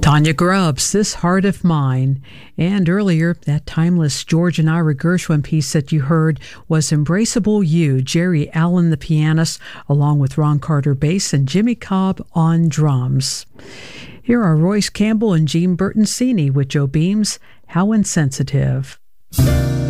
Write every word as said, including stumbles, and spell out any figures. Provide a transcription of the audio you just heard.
Tanya Grubbs, This Heart of Mine. And earlier, that timeless George and Ira Gershwin piece that you heard was Embraceable You, Jerry Allen, the pianist, along with Ron Carter bass and Jimmy Cobb on drums. Here are Royce Campbell and Gene Bertoncini with Joe Beam's How Insensitive.